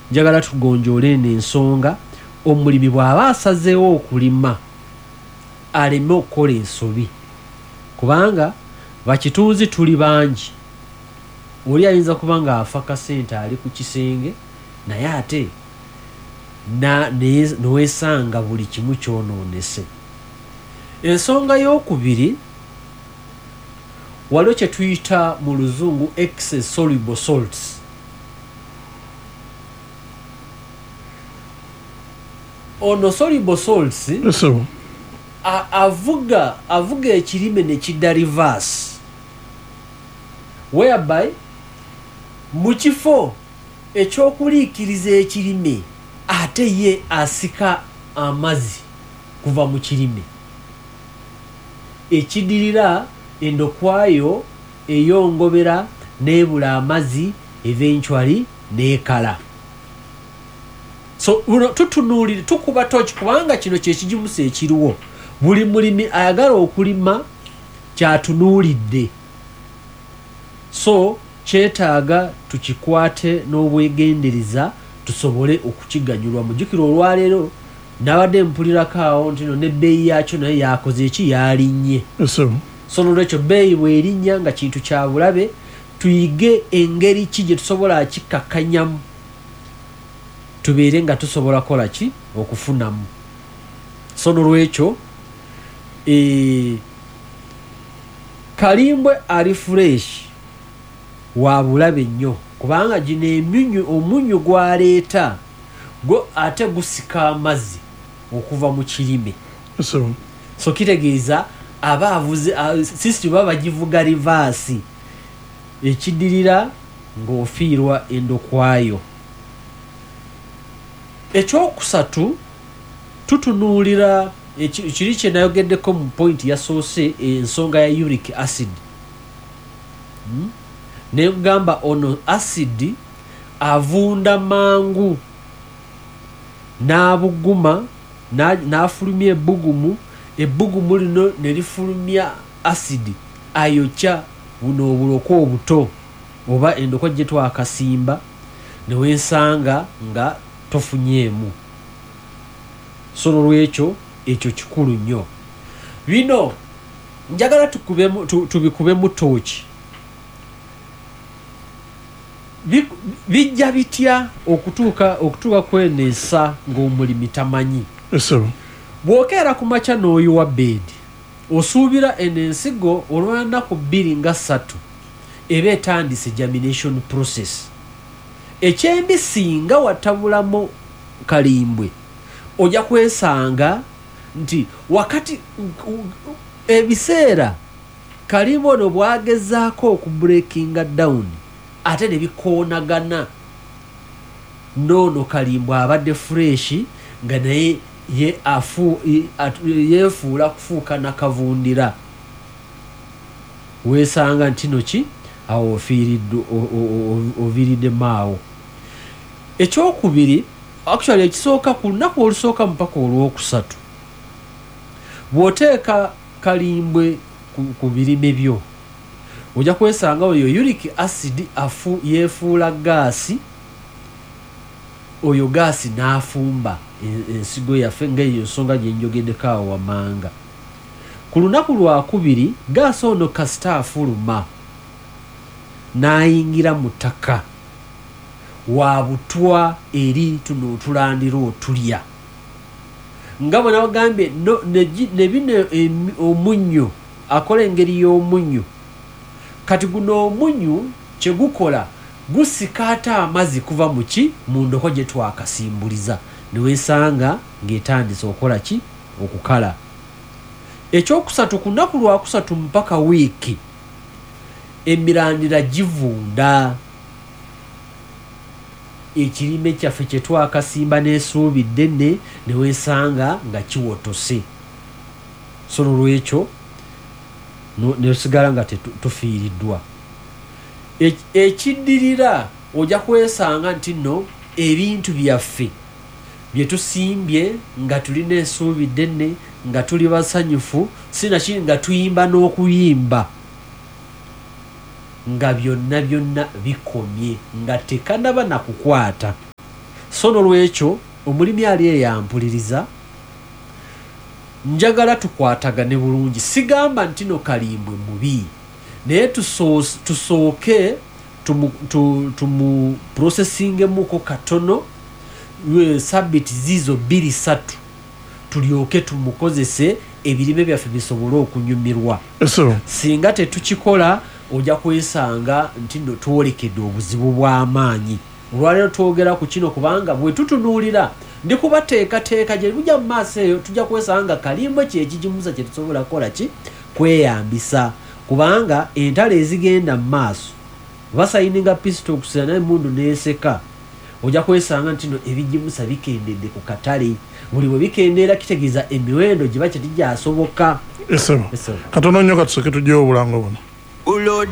njagala tugonjoole eno ensonga omulimi bw'aba asazeewo okulima aleme okukola ensobi kubanga bakitunzi tuli bangi. Oli ayinza kuba nga afa kasente ali ku kisenge naye ate noweesanga buli kimu kyonoonese. Ensonga y'okubiri waliwo kye tuyita mu luzungu excess soluble salts. Ono soluble salts avuga ekirime ne kidda reverse whereby mu kifo ekyokuliikiriza ekirime ate ye asika amazzi kuva mu kirime ekidirira endokwayo eyongobera nebula amazzi eventually nekala. So tutunuulire tukuba toki kubanga kino kyekigimusa ekiriwo. Buli mulimi ayagala okulima kyatunuulidde. So kyetaaga tukikwate n'obwegendereza tusobole okukiganyulwa. Mujjukira olwaleero nabadde mpulirako awo nti no n'ebbeeyi yakyo naye yakoze eki yalinnye. So nolwekyo bbeeyi bw'erinnya nga kintu kya bulabe tuyige engeri ki gye tusobola akikakkanyamu tubeere nga tusobola kola ki okufunamu. So nolwekyo kalimbwe ali fresh wa bulabe nnyo kubanga gino omunyu gwaleeta gwo ate gusika amazzi okuva mu kirime. So kitegeeza aba avuze system baba givuga reverse ekidirira ng'ofiirwa endokwayo. Ekyokusatu tutunuulira kiri kye nayogeddeko mu point yasoose ensonga ya uric acid. Negamba ono acid avunda mangu n'abuguma n'afulumya ebbugumu lino ne lifulumya acid ayokya buno obuloko obuto oba endokwa gye twakasimba ne wensanga nga tofunyeemu. So nolwekyo ekyo kikulu nnyo. Bino njagala tubikubemu tooki. Bijja bitya okutuuka kweneesa ng'omulimi tamanyi. Bw'okeera ku makya n'oyiwa bedi osuubira eno ensigo olw'ennaku 2 nga 3 eba etandise germination process. Ekyembi singa watabulamu kalimbwe ojja kwesanga nti wakati ebiseera kalimbwe ono bwagezaako okubreakinga down ate ne bikoonagana noono kalimbwe abadde fresh nga naye yeefuula kufuuka nakavundira. Weesanga nti noki awo oviiriddemu awo. Ekyokubiri actually ekisooka ku lunaku olusooka mpaka olwokusatu bw'oteeka kalimbwe ku birime byo ojja kwesanga oyo uric acid yeefuula gaasi, oyo gaasi n'afumba ensigo yaffe ng'eyo ensonga gye njogeddeko awo wammanga. Ku lunaku lwakubiri gaasi ono kasita afuluma n'ayingira mu ttaka wa butwa eri tuno otulandira otulya. Nga bwe nabagambye ne bino omunyu akola engeri y'omunyu. Kati guno omunyu kye gukola gusikaata amazzi kuva mu ndoko gye twakasimbuliza ne weesanga ng'etandise okola ki okukala. Ekyokusatu ku nnaku lwakusatu mpaka wiiki emirandira givunda. Ekirime kyaffe kye twakasimba n'esuubidde ne weesanga nga kiwotose. So nolwekyo nesigala nga tufiiriddwa. Ekiddirira ojja kwesanga nti nno ebintu byaffe bye tusimbye nga tulina ensuubidde nga tuli basanyufu sinaki nga tuyimba n'okuyimba nga byonna bikomye nga tekanaba nakukwata. so nolwekyo omulimi ali yampuliriza njagala tukwatagane bulungi sigamba nti no Kalimbwe mubi naye tusooke tumu processing muko katono sabiti zizo 2-3 tulyoke tumukozese ebirime byaffe bisobole okunyumirwa. Singa tetukikola ojja kwesanga nti no twolekedde obuzibu bw'amaanyi. Olwaleero twogera ku kino kubanga bwe tutunuulira ndi kubateekateeka gye bujja mu maaso eyo tujja kwesanga Kalimbwe kyekigimusa kye tusobola kukola ki kweyambisa kubanga entalo ezigenda mu maaso basayininga pistol okusira naye mundu neeseka ojja kwesanga nti no ebigimusa bikendedde ku katale buli bwe bikendeera kitegeeza emiwendo gye bakye tijja asoboka. Katono nnyo katusoke tujjewo obulango buno.